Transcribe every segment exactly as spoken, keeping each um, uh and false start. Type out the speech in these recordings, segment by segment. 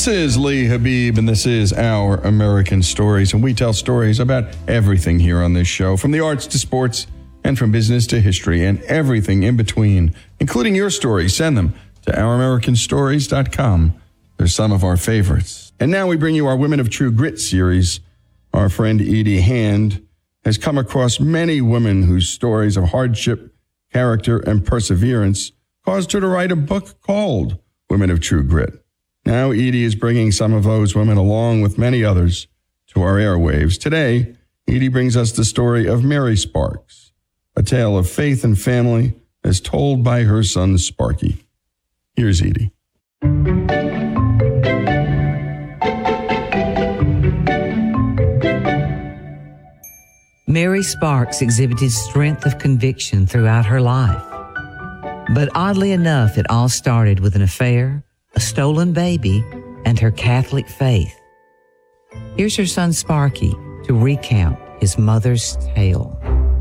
This is Lee Habib, and this is Our American Stories, and we tell stories about everything here on this show, from the arts to sports, and from business to history, and everything in between, including your stories. Send them to our american stories dot com. They're some of our favorites. And now we bring you our Women of True Grit series. Our friend Edie Hand has come across many women whose stories of hardship, character, and perseverance caused her to write a book called Women of True Grit. Now Edie is bringing some of those women, along with many others, to our airwaves. Today, Edie brings us the story of Mary Sparks, a tale of faith and family as told by her son Sparky. Here's Edie. Mary Sparks exhibited strength of conviction throughout her life. But oddly enough, it all started with an affair, a stolen baby, and her Catholic faith. Here's her son Sparky to recount his mother's tale.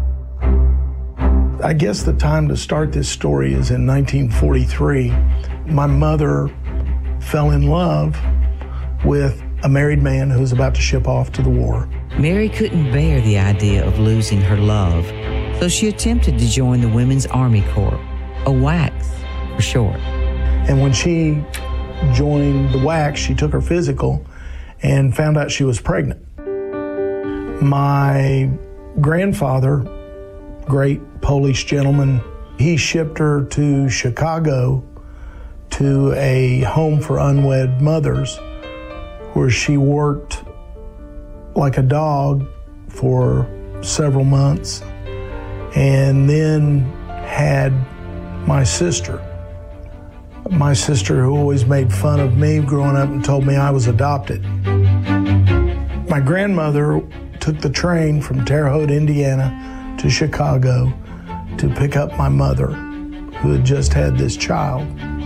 I guess the time to start this story is in nineteen forty-three. My mother fell in love with a married man who was about to ship off to the war. Mary couldn't bear the idea of losing her love, so she attempted to join the Women's Army Corps, a W A C for short. And when she joined the W A C, she took her physical and found out she was pregnant. My grandfather, great Polish gentleman, he shipped her to Chicago to a home for unwed mothers, where she worked like a dog for several months, and then had my sister. My sister, who always made fun of me growing up and told me I was adopted. My grandmother took the train from Terre Haute, Indiana to Chicago to pick up my mother, who had just had this child.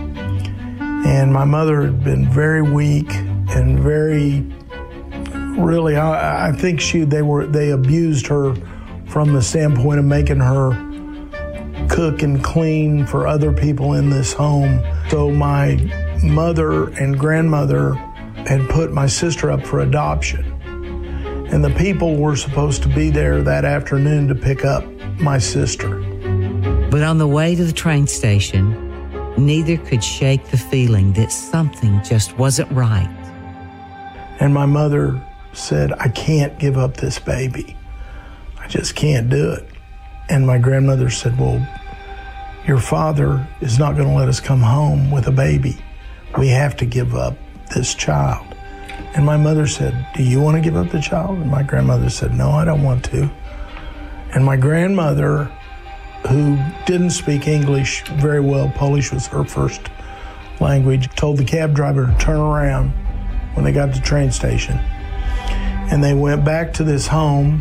And my mother had been very weak and very, really, I, I think she they were they abused her from the standpoint of making her cook and clean for other people in this home. So my mother and grandmother had put my sister up for adoption. And the people were supposed to be there that afternoon to pick up my sister. But on the way to the train station, neither could shake the feeling that something just wasn't right. And my mother said, I can't give up this baby. I just can't do it. And my grandmother said, well, your father is not going to let us come home with a baby. We have to give up this child. And my mother said, do you want to give up the child? And my grandmother said, no, I don't want to. And my grandmother, who didn't speak English very well, Polish was her first language, told the cab driver to turn around when they got to the train station. And they went back to this home,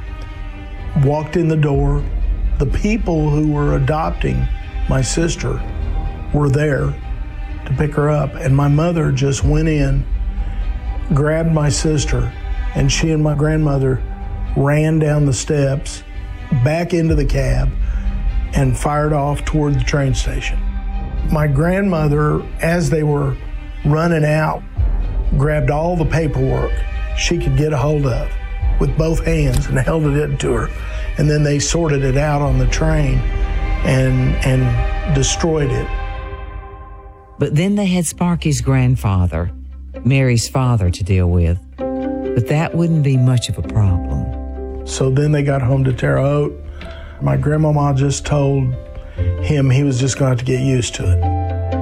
walked in the door. The people who were adopting my sister were there to pick her up. And my mother just went in, grabbed my sister, and she and my grandmother ran down the steps, back into the cab, and fired off toward the train station. My grandmother, as they were running out, grabbed all the paperwork she could get a hold of with both hands and held it to her. And then they sorted it out on the train and and destroyed it. But then they had Sparky's grandfather, Mary's father, to deal with. But that wouldn't be much of a problem. So then they got home to Terre Haute. My grandmama just told him he was just going to have to get used to it.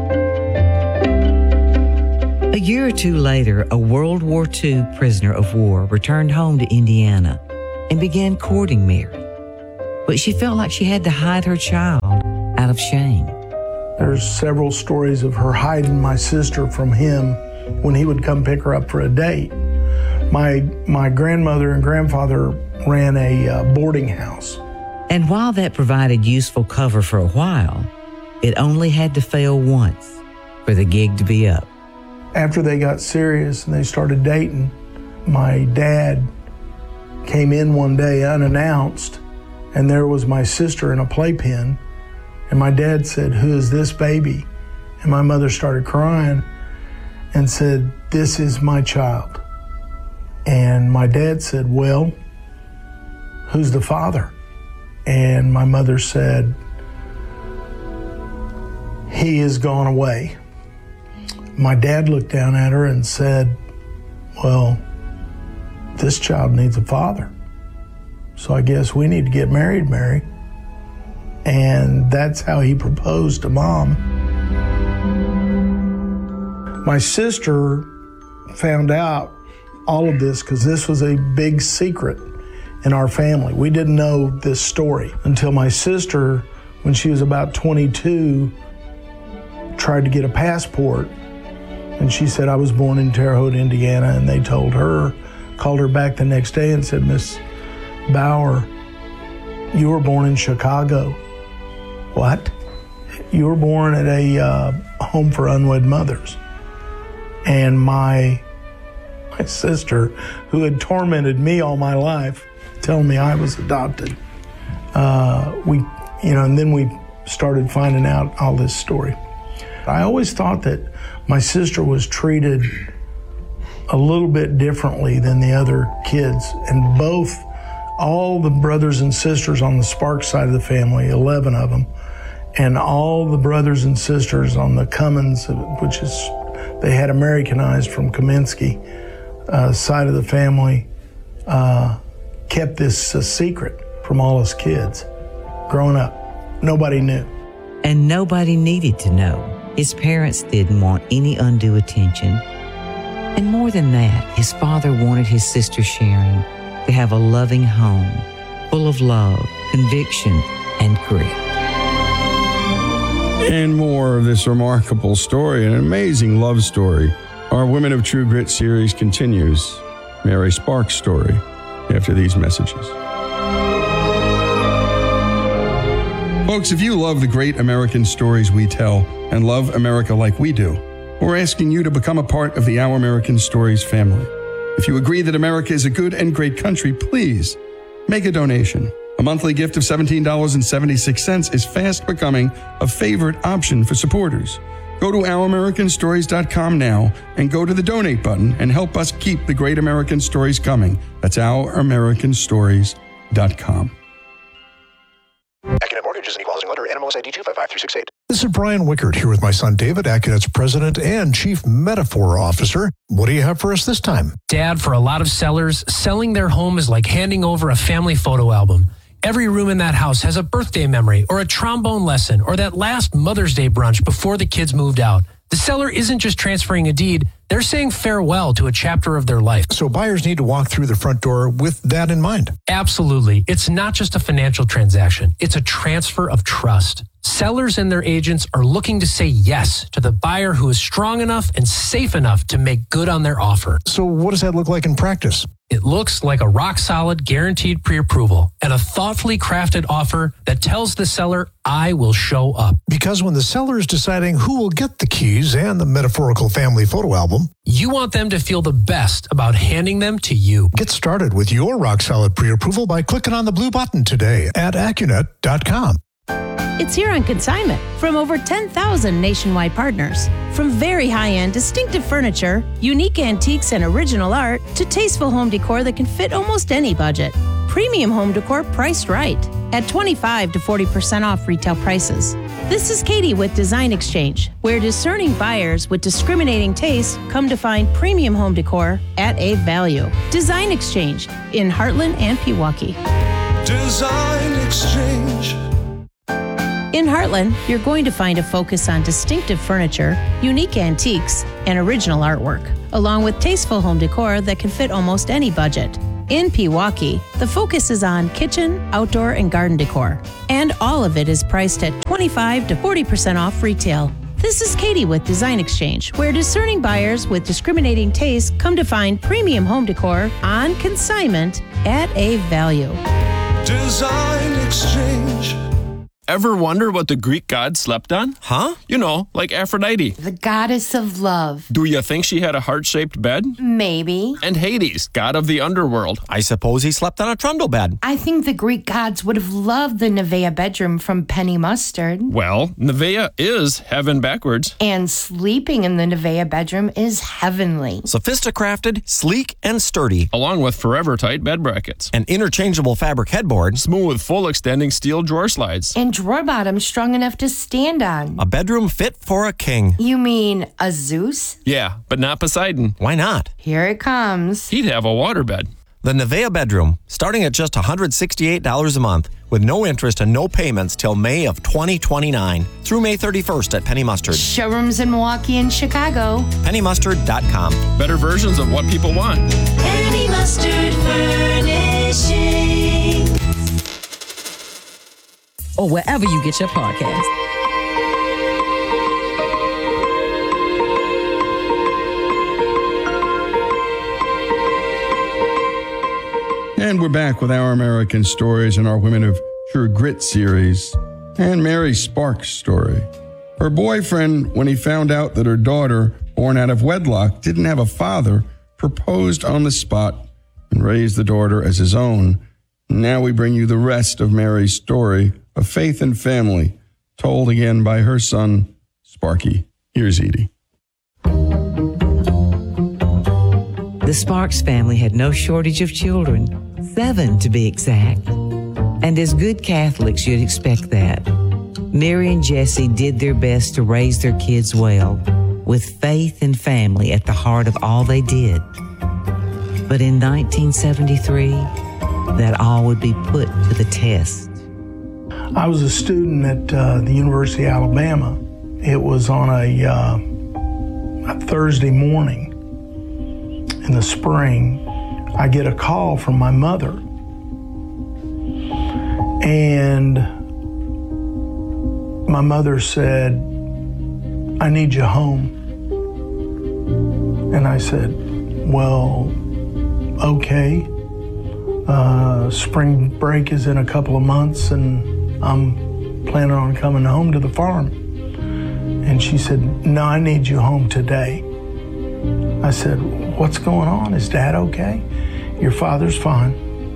A year or two later, a World War Two prisoner of war returned home to Indiana and began courting Mary. But she felt like she had to hide her child out of shame. There's several stories of her hiding my sister from him when he would come pick her up for a date. My, my grandmother and grandfather ran a uh, boarding house. And while that provided useful cover for a while, it only had to fail once for the gig to be up. After they got serious and they started dating, my dad came in one day unannounced, and there was my sister in a playpen. And my dad said, "Who is this baby?" And my mother started crying. and said, "This is my child." And my dad said, "Well, who's the father?" And my mother said, "He has gone away." My dad looked down at her and said, "Well, this child needs a father. So I guess we need to get married, Mary." And that's how he proposed to Mom. My sister found out all of this because this was a big secret in our family. We didn't know this story until my sister, when she was about twenty-two, tried to get a passport. And she said, "I was born in Terre Haute, Indiana." And they told her, called her back the next day and said, "Miss Bauer, you were born in Chicago." "What?" "You were born at a uh, home for unwed mothers." And my my sister, who had tormented me all my life, telling me I was adopted, uh, we, you know, and then we started finding out all this story. I always thought that my sister was treated a little bit differently than the other kids, and both, all the brothers and sisters on the Sparks side of the family, eleven of them, and all the brothers and sisters on the Cummins, which is, they had Americanized from Kaminsky, uh, side of the family, uh, kept this a secret from all us kids. Growing up, nobody knew. And nobody needed to know. His parents didn't want any undue attention. And more than that, his father wanted his sister Sharon to have a loving home, full of love, conviction, and grit. And more of this remarkable story, an amazing love story. Our Women of True Grit series continues. Mary Sparks' story after these messages. Folks, if you love the great American stories we tell and love America like we do, we're asking you to become a part of the Our American Stories family. If you agree that America is a good and great country, please make a donation. A monthly gift of seventeen dollars and seventy-six cents is fast becoming a favorite option for supporters. Go to our american stories dot com now and go to the donate button and help us keep the great American stories coming. That's our american stories dot com. Accunet Mortgage is an equal housing lender, N M L S I D two five five three six eight. This is Brian Wickert here with my son David, Accunet's president and chief metaphor officer. What do you have for us this time? Dad, for a lot of sellers, selling their home is like handing over a family photo album. Every room in that house has a birthday memory or a trombone lesson or that last Mother's Day brunch before the kids moved out. The seller isn't just transferring a deed, they're saying farewell to a chapter of their life. So buyers need to walk through the front door with that in mind. Absolutely. It's not just a financial transaction. It's a transfer of trust. Sellers and their agents are looking to say yes to the buyer who is strong enough and safe enough to make good on their offer. So what does that look like in practice? It looks like a rock-solid, guaranteed pre-approval and a thoughtfully crafted offer that tells the seller, I will show up. Because when the seller is deciding who will get the keys and the metaphorical family photo album, you want them to feel the best about handing them to you. Get started with your rock-solid pre-approval by clicking on the blue button today at accunet dot com. It's here on consignment from over ten thousand nationwide partners. From very high-end, distinctive furniture, unique antiques and original art, to tasteful home decor that can fit almost any budget. Premium home decor priced right at twenty-five to forty percent off retail prices. This is Katie with Design Exchange, where discerning buyers with discriminating taste come to find premium home decor at a value. Design Exchange in Heartland and Pewaukee. Design Exchange. In Heartland, you're going to find a focus on distinctive furniture, unique antiques, and original artwork, along with tasteful home decor that can fit almost any budget. In Pewaukee, the focus is on kitchen, outdoor, and garden decor, and all of it is priced at twenty-five to forty percent off retail. This is Katie with Design Exchange, where discerning buyers with discriminating taste come to find premium home decor on consignment at a value. Design Exchange. Ever wonder what the Greek god slept on? Huh? You know, like Aphrodite. The goddess of love. Do you think she had a heart-shaped bed? Maybe. And Hades, god of the underworld. I suppose he slept on a trundle bed. I think the Greek gods would have loved the Nevaeh bedroom from Penny Mustard. Well, Nevaeh is heaven backwards. And sleeping in the Nevaeh bedroom is heavenly. Sophisticrafted, sleek, and sturdy. Along with forever tight bed brackets. An interchangeable fabric headboard. Smooth, full extending steel drawer slides. And drawer bottoms strong enough to stand on. A bedroom fit for a king. You mean a Zeus? Yeah, but not Poseidon. Why not? Here it comes. He'd have a waterbed. The Nevaeh bedroom, starting at just one hundred sixty-eight dollars a month, with no interest and no payments till May of twenty twenty-nine, through May thirty-first at Penny Mustard. Showrooms in Milwaukee and Chicago. penny mustard dot com. Better versions of what people want. Penny Mustard Furnishings. Or wherever you get your podcast. And we're back with Our American Stories and our Women of True Grit series and Mary Sparks' story. Her boyfriend, when he found out that her daughter, born out of wedlock, didn't have a father, proposed on the spot and raised the daughter as his own. Now we bring you the rest of Mary's story of faith and family, told again by her son, Sparky. Here's Edie. The Sparks family had no shortage of children, seven to be exact. And as good Catholics, you'd expect that. Mary and Jesse did their best to raise their kids well, with faith and family at the heart of all they did. But in nineteen seventy-three, that all would be put to the test. I was a student at uh, the University of Alabama. It was on a, uh, a Thursday morning in the spring. I get a call from my mother, and my mother said, "I need you home." And I said, "Well, okay. Uh, spring break is in a couple of months, and I'm planning on coming home to the farm." And she said, "No, I need you home today." I said, "What's going on? Is Dad okay?" "Your father's fine.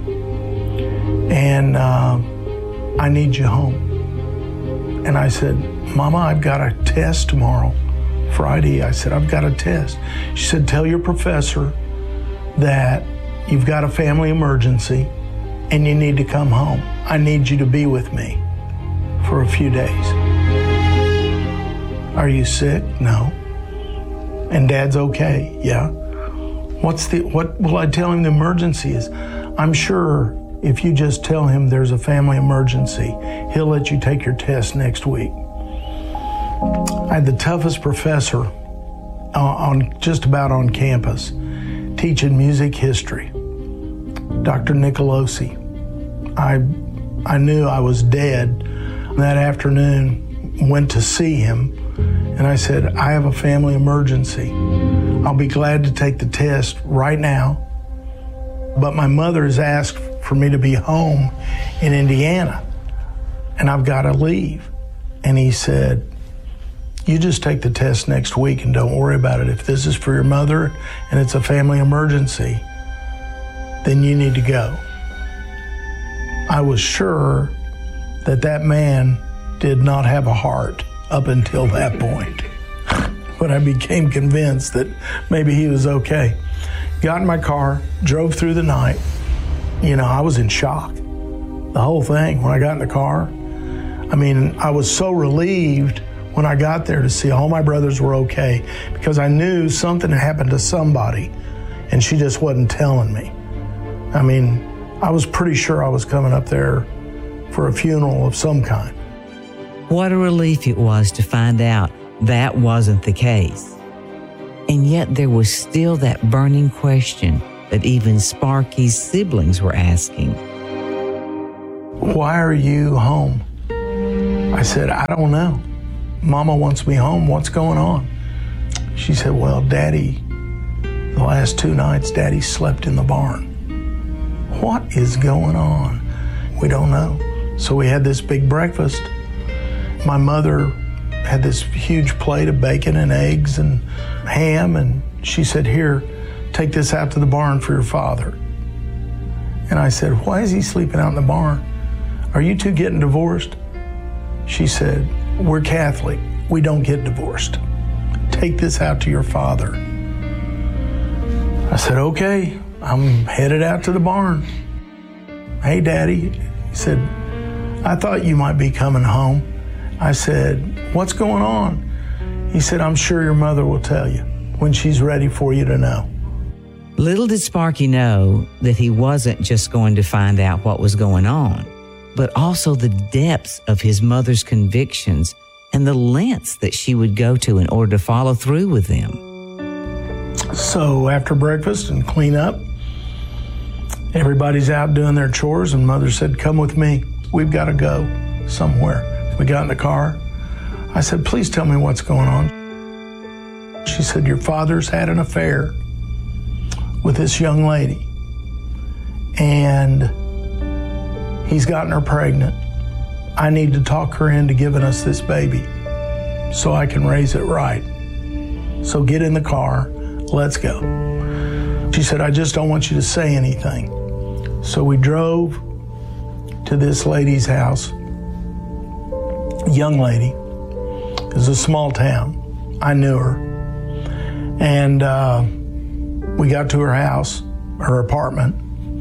And uh, I need you home." And I said, "Mama, I've got a test tomorrow, Friday." I said, "I've got a test." She said, "Tell your professor that you've got a family emergency and you need to come home. I need you to be with me for a few days." "Are you sick?" "No." "And Dad's okay?" "Yeah." What's the, what will I tell him the emergency is?" "I'm sure if you just tell him there's a family emergency, he'll let you take your test next week." I had the toughest professor uh, on just about on campus, teaching music history, Doctor Nicolosi. I, I knew I was dead. That afternoon, went to see him, and I said, "I have a family emergency. I'll be glad to take the test right now, but my mother has asked for me to be home in Indiana, and I've got to leave." And he said, "You just take the test next week and don't worry about it. If this is for your mother and it's a family emergency, then you need to go." I was sure that that man did not have a heart up until that point. But I became convinced that maybe he was okay. Got in my car, drove through the night. You know, I was in shock. The whole thing, when I got in the car, I mean, I was so relieved when I got there to see all my brothers were okay, because I knew something had happened to somebody and she just wasn't telling me. I mean, I was pretty sure I was coming up there for a funeral of some kind. What a relief it was to find out that wasn't the case. And yet there was still that burning question that even Sparky's siblings were asking. "Why are you home?" I said, "I don't know. Mama wants me home. What's going on?" She said, "Well, Daddy, the last two nights, Daddy slept in the barn." "What is going on?" "We don't know." So we had this big breakfast my mother had this huge plate of bacon and eggs and ham, and she said, here, take this out to the barn for your father. And I said, why is he sleeping out in the barn? Are you two getting divorced? She said, we're Catholic. We don't get divorced. Take this out to your father. I said, okay, I'm headed out to the barn. Hey, Daddy. He said, I thought you might be coming home. I said, what's going on? He said, I'm sure your mother will tell you when she's ready for you to know. Little did Sparky know that he wasn't just going to find out what was going on, but also the depths of his mother's convictions and the lengths that she would go to in order to follow through with them. So after breakfast and clean up, everybody's out doing their chores, and Mother said, come with me. We've got to go somewhere. We got in the car. I said, please tell me what's going on. She said, your father's had an affair with this young lady, and he's gotten her pregnant. I need to talk her into giving us this baby so I can raise it right. So get in the car, let's go. She said, I just don't want you to say anything. So we drove to this lady's house, young lady. It was a small town. I knew her. And uh, we got to her house, her apartment,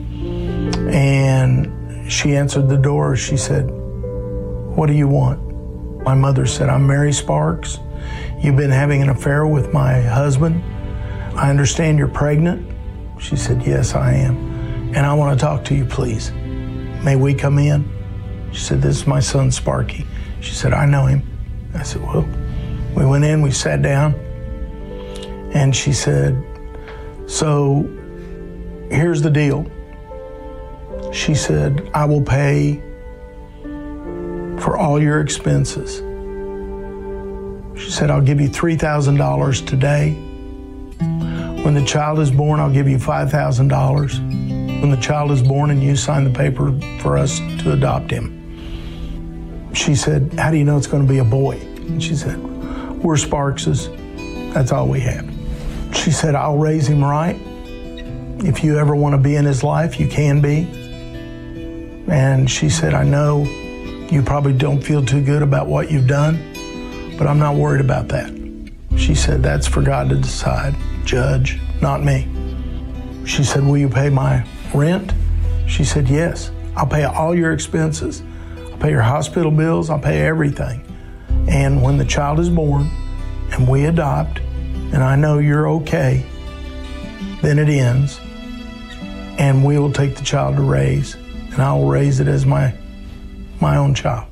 and she answered the door. She said, what do you want? My mother said, I'm Mary Sparks. You've been having an affair with my husband. I understand you're pregnant. She said, yes, I am. And I want to talk to you, please. May we come in? She said, this is my son, Sparky. She said, I know him. I said, well, we went in, we sat down, and she said, so here's the deal. She said, I will pay for all your expenses. She said, I'll give you three thousand dollars today. When the child is born, I'll give you five thousand dollars. When the child is born and you sign the paper for us to adopt him. She said, how do you know it's going to be a boy? And she said, we're Sparkses. That's all we have. She said, I'll raise him right. If you ever want to be in his life, you can be. And she said, I know you probably don't feel too good about what you've done, but I'm not worried about that. She said, that's for God to decide, Judge, not me. She said, will you pay my rent? She said, yes. I'll pay all your expenses. I'll pay your hospital bills. I'll pay everything. And when the child is born and we adopt, and I know you're okay, then it ends. And we will take the child to raise, and I will raise it as my, my own child.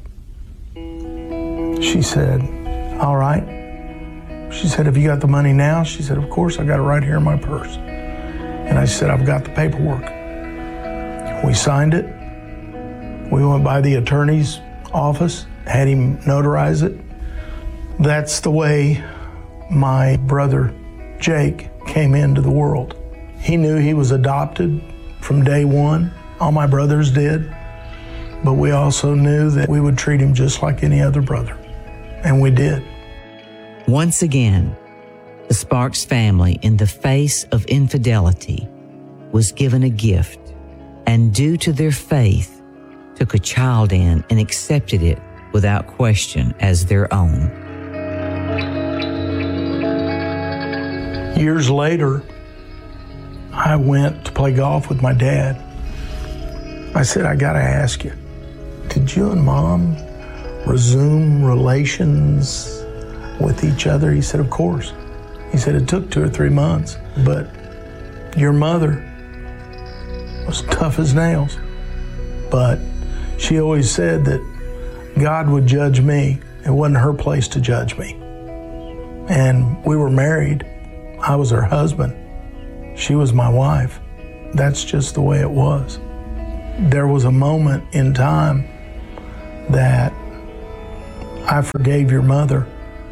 She said, all right. She said, have you got the money now? She said, of course, I got it right here in my purse. And I said, I've got the paperwork. We signed it. We went by the attorney's office, had him notarize it. That's the way my brother Jake came into the world. He knew he was adopted from day one. All my brothers did. But we also knew that we would treat him just like any other brother. And we did. Once again, the Sparks family, in the face of infidelity, was given a gift, and due to their faith, took a child in and accepted it without question as their own. Years later, I went to play golf with my dad. I said, I gotta ask you, did you and Mom resume relations with each other? He said, of course. He said, it took two or three months, but your mother was tough as nails. But she always said that God would judge me. It wasn't her place to judge me. And we were married. I was her husband. She was my wife. That's just the way it was. There was a moment in time that I forgave your mother,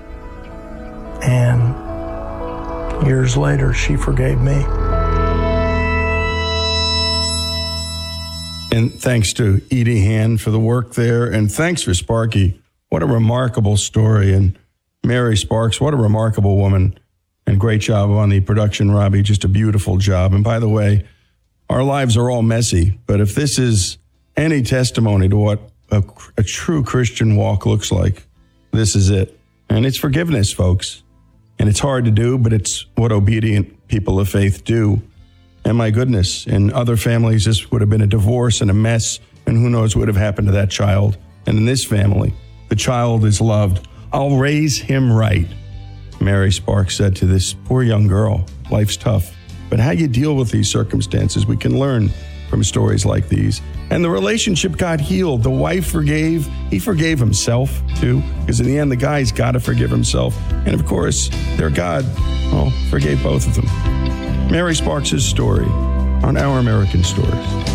and years later, she forgave me. And thanks to Edie Hand for the work there. And thanks for Sparky What a remarkable story. And Mary Sparks, what a remarkable woman. And great job on the production, Robbie. Just a beautiful job. And by the way, our lives are all messy, but if this is any testimony to what a, a true Christian walk looks like, this is it. And it's forgiveness, folks. And it's hard to do, but it's what obedient people of faith do. And my goodness, in other families, this would have been a divorce and a mess, and who knows what would have happened to that child. And in this family, the child is loved. I'll raise him right, Mary Sparks said to this poor young girl. Life's tough, but how you deal with these circumstances, we can learn from stories like these. And the relationship got healed. The wife forgave. He forgave himself, too, because in the end, the guy's got to forgive himself. And of course, their God, oh, forgave both of them. Mary Sparks' story on Our American Stories.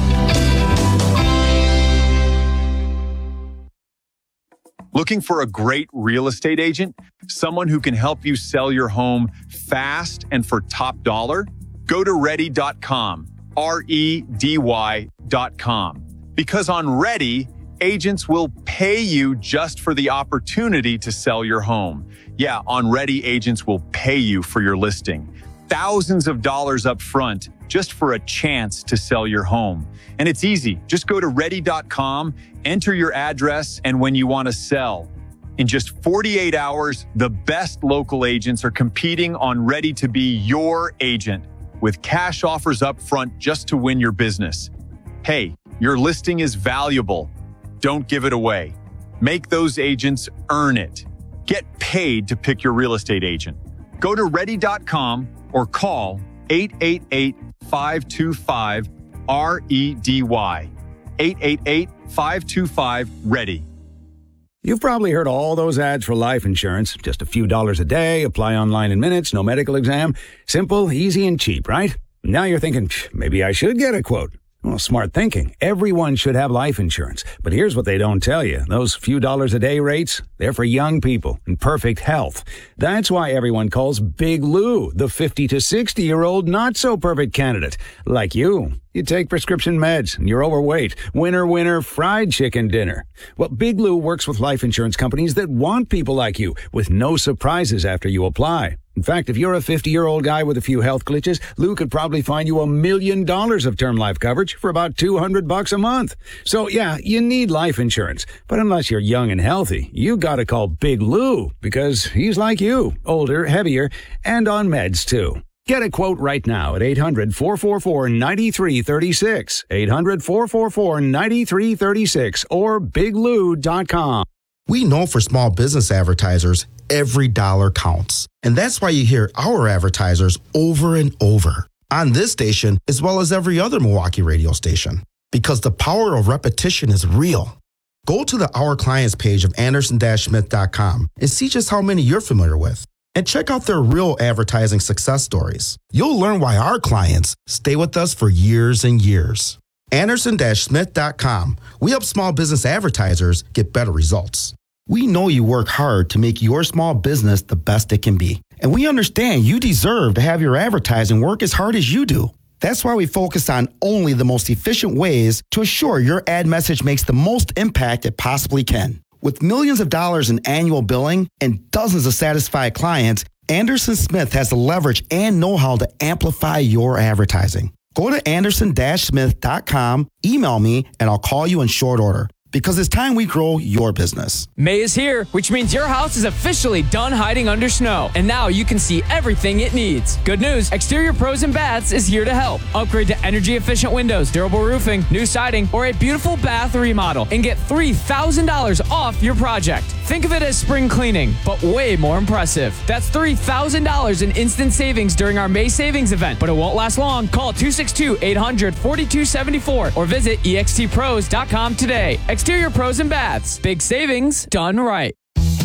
Looking for a great real estate agent? Someone who can help you sell your home fast and for top dollar? Go to ready dot com, R E D Y dot com. Because on Ready, agents will pay you just for the opportunity to sell your home. Yeah, on Ready, agents will pay you for your listing. Thousands of dollars up front just for a chance to sell your home. And it's easy. Just go to ready dot com, enter your address and when you want to sell. In just forty-eight hours, the best local agents are competing on Ready to be your agent with cash offers up front just to win your business. Hey, your listing is valuable. Don't give it away. Make those agents earn it. Get paid to pick your real estate agent. Go to ready dot com or call eight eight eight, five two five, R E D Y. eight eight eight, five two five, READY. You've probably heard all those ads for life insurance. Just a few dollars a day, apply online in minutes, no medical exam. Simple, easy, and cheap, right? Now you're thinking, maybe I should get a quote. Well, smart thinking. Everyone should have life insurance. But here's what they don't tell you. Those few dollars a day rates, they're for young people in perfect health. That's why everyone calls Big Lou the fifty to sixty-year-old not-so-perfect candidate. Like you. You take prescription meds and you're overweight. Winner, winner, fried chicken dinner. Well, Big Lou works with life insurance companies that want people like you with no surprises after you apply. In fact, if you're a fifty-year-old guy with a few health glitches, Lou could probably find you a million dollars of term life coverage for about two hundred bucks a month. So yeah, you need life insurance. But unless you're young and healthy, you gotta call Big Lou because he's like you, older, heavier, and on meds too. Get a quote right now at eight hundred, four four four, nine three three six, eight hundred, four four four, nine three three six, or big lou dot com. We know for small business advertisers, every dollar counts. And that's why you hear our advertisers over and over on this station as well as every other Milwaukee radio station. Because the power of repetition is real. Go to the Our Clients page of anderson dash smith dot com and see just how many you're familiar with. And check out their real advertising success stories. You'll learn why our clients stay with us for years and years. anderson dash smith dot com. We help small business advertisers get better results. We know you work hard to make your small business the best it can be. And we understand you deserve to have your advertising work as hard as you do. That's why we focus on only the most efficient ways to assure your ad message makes the most impact it possibly can. With millions of dollars in annual billing and dozens of satisfied clients, Anderson Smith has the leverage and know-how to amplify your advertising. Go to anderson dash smith dot com, email me, and I'll call you in short order. Because it's time we grow your business. May is here, which means your house is officially done hiding under snow. And now you can see everything it needs. Good news, Exterior Pros and Baths is here to help. Upgrade to energy-efficient windows, durable roofing, new siding, or a beautiful bath remodel and get three thousand dollars off your project. Think of it as spring cleaning, but way more impressive. That's three thousand dollars in instant savings during our May savings event, but it won't last long. Call two six two, eight hundred, forty-two seventy-four or visit e x t pros dot com today. Exterior Pros and Baths. Big savings done right.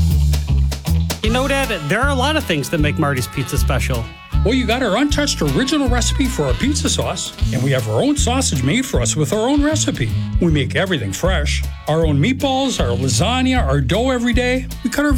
You know, Dad, there are a lot of things that make Marty's Pizza special. Well, you got our untouched original recipe for our pizza sauce, and we have our own sausage made for us with our own recipe. We make everything fresh. Our own meatballs, our lasagna, our dough every day. We cut our